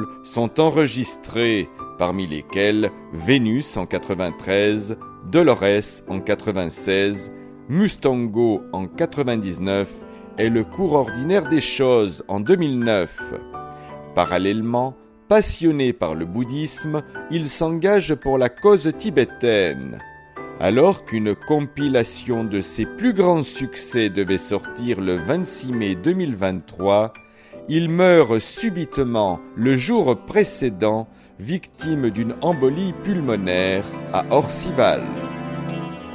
notables sont enregistrés, parmi lesquels Vénus en 93, Dolores en 96, Mustango en 99 et le cours ordinaire des choses en 2009. Parallèlement, passionné par le bouddhisme, il s'engage pour la cause tibétaine. Alors qu'une compilation de ses plus grands succès devait sortir le 26 mai 2023, il meurt subitement le jour précédent, victime d'une embolie pulmonaire à Orcival.